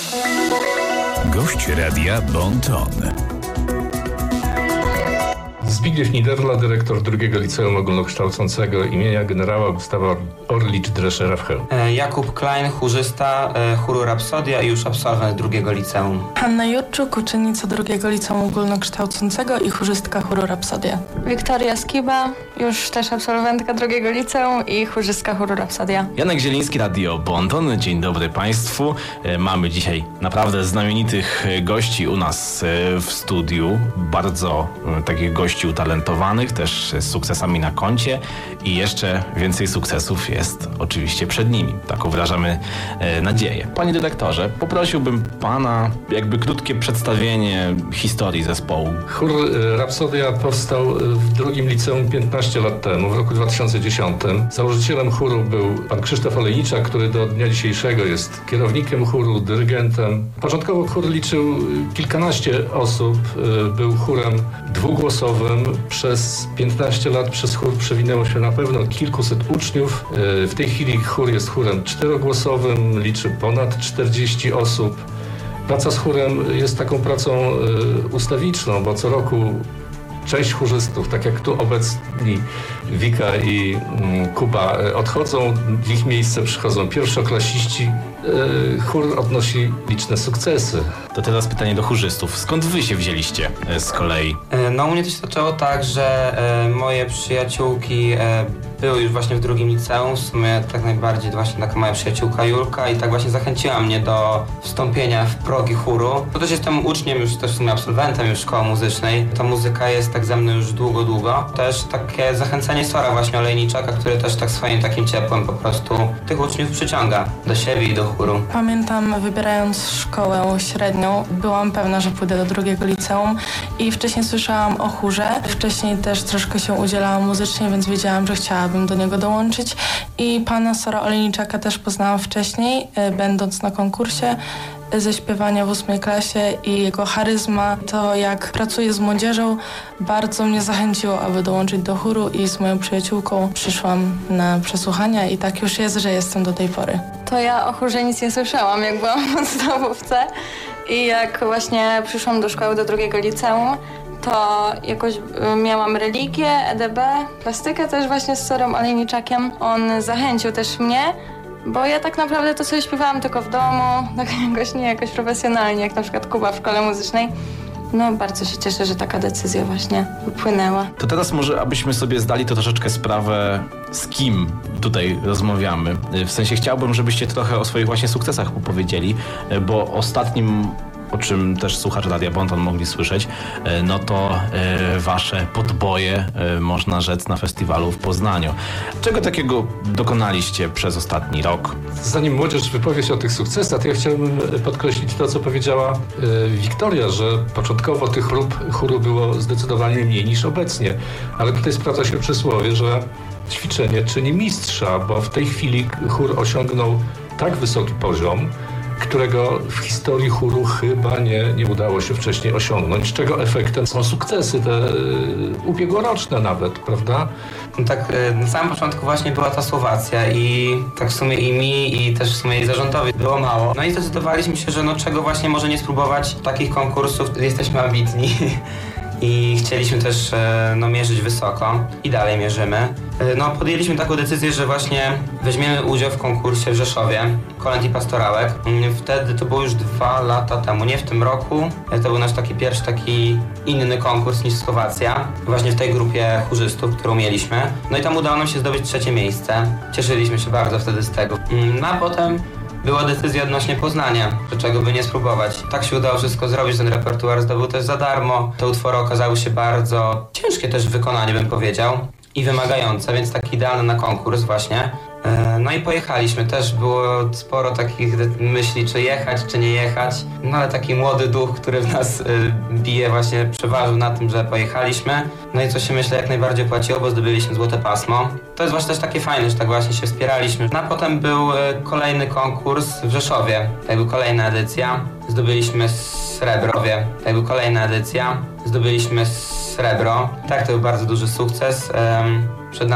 Gość Radia Bon Ton. Zbigniew Niderla, dyrektor drugiego liceum ogólnokształcącego imienia generała Gustawa Orlicz-Dreschera w Chełmie. Jakub Klein, chórzysta chóru Rapsodia i już absolwent drugiego liceum. Hanna Jurczuk, uczennica drugiego liceum ogólnokształcącego i chórzystka chóru Rapsodia. Wiktoria Skiba, już też absolwentka drugiego liceum i chórzystka chóru Rapsodia. Janek Zieliński, Radio Bon Ton. Dzień dobry Państwu. Mamy dzisiaj naprawdę znamienitych gości u nas w studiu. Bardzo takich gości utalentowanych, też z sukcesami na koncie i jeszcze więcej sukcesów jest oczywiście przed nimi. Taką wyrażamy nadzieję. Panie dyrektorze, poprosiłbym Pana jakby krótkie przedstawienie historii zespołu. Chór Rapsodia powstał w drugim liceum 15 lat temu, w roku 2010. Założycielem chóru był pan Krzysztof Olejniczak, który do dnia dzisiejszego jest kierownikiem chóru, dyrygentem. Początkowo chór liczył kilkanaście osób, był chórem dwugłosowym. Przez 15 lat przez chór przewinęło się na pewno kilkuset uczniów. W tej chwili chór jest chórem czterogłosowym, liczy ponad 40 osób. Praca z chórem jest taką pracą ustawiczną, bo co roku część chórzystów, tak jak tu obecni Wika i Kuba, odchodzą, w ich miejsce przychodzą pierwszoklasiści. Chór odnosi liczne sukcesy. To teraz pytanie do chórzystów. Skąd wy się wzięliście z kolei? No u mnie to się zaczęło tak, że moje przyjaciółki były już właśnie w drugim liceum. W sumie tak najbardziej właśnie taka moja przyjaciółka Julka i tak właśnie zachęciła mnie do wstąpienia w progi chóru. To też jestem uczniem, już też w sumie absolwentem już szkoły muzycznej. Ta muzyka jest tak ze mną już długo. Też takie zachęcenie Sora właśnie Olejniczaka, który też tak swoim takim ciepłem po prostu tych uczniów przyciąga do siebie i do chóru. Pamiętam, wybierając szkołę średnią, byłam pewna, że pójdę do drugiego liceum i wcześniej słyszałam o chórze. Wcześniej też troszkę się udzielałam muzycznie, więc wiedziałam, że chciałabym do niego dołączyć. I pana Sora Olejniczaka też poznałam wcześniej, będąc na konkursie ze śpiewania w 8 klasie i jego charyzma, to jak pracuje z młodzieżą, bardzo mnie zachęciło, aby dołączyć do chóru i z moją przyjaciółką przyszłam na przesłuchania i tak już jest, że jestem do tej pory. To ja o chórze nic nie słyszałam, jak byłam w podstawówce i jak właśnie przyszłam do szkoły, do drugiego liceum, to jakoś miałam religię, EDB, plastykę też właśnie z Sorem Olejniczakiem. On zachęcił też mnie, bo ja tak naprawdę to sobie śpiewałam tylko w domu, tak jakoś nie jakoś profesjonalnie, jak na przykład Kuba w szkole muzycznej. No bardzo się cieszę, że taka decyzja właśnie wypłynęła. To teraz może abyśmy sobie zdali to troszeczkę sprawę, z kim tutaj rozmawiamy. W sensie chciałbym, żebyście trochę o swoich właśnie sukcesach opowiedzieli, bo ostatnim, o czym też słuchacze Radia Bon Ton mogli słyszeć, no to wasze podboje, można rzec, na festiwalu w Poznaniu. Czego takiego dokonaliście przez ostatni rok? Zanim młodzież wypowie się o tych sukcesach, to ja chciałbym podkreślić to, co powiedziała Wiktoria, że początkowo tych chóru było zdecydowanie mniej niż obecnie, ale tutaj sprawdza się przysłowie, że ćwiczenie czyni mistrza, bo w tej chwili chór osiągnął tak wysoki poziom, którego w historii chóru chyba nie udało się wcześniej osiągnąć, czego efektem są sukcesy, te ubiegłoroczne nawet, prawda? No tak na samym początku właśnie była ta Słowacja i tak w sumie i mi, i też w sumie jej zarządowi było mało. No i zdecydowaliśmy się, że no czego właśnie może nie spróbować takich konkursów, jesteśmy ambitni. I chcieliśmy też mierzyć wysoko i dalej mierzymy. No, podjęliśmy taką decyzję, że właśnie weźmiemy udział w konkursie w Rzeszowie, kolęd i pastorałek. Wtedy to było już 2 lata temu, nie w tym roku. To był nasz pierwszy inny konkurs niż Słowacja, właśnie w tej grupie chórzystów, którą mieliśmy. No i tam udało nam się zdobyć 3. miejsce. Cieszyliśmy się bardzo wtedy z tego. No a potem była decyzja odnośnie Poznania, że czego by nie spróbować. Tak się udało wszystko zrobić, ten repertuar zdobył też za darmo. Te utwory okazały się bardzo ciężkie też w wykonaniu, bym powiedział, i wymagające, więc taki idealny na konkurs właśnie. No i pojechaliśmy, też było sporo takich myśli, czy jechać, czy nie jechać. No ale taki młody duch, który w nas bije, właśnie przeważył na tym, że pojechaliśmy. No i co się myślę jak najbardziej opłaciło, bo zdobyliśmy złote pasmo. To jest właśnie też takie fajne, że tak właśnie się wspieraliśmy. No a potem był kolejny konkurs w Rzeszowie, tak był kolejna edycja. Zdobyliśmy srebrowie, tak był kolejna edycja. Zdobyliśmy srebro. Tak, to był bardzo duży sukces. Przed nami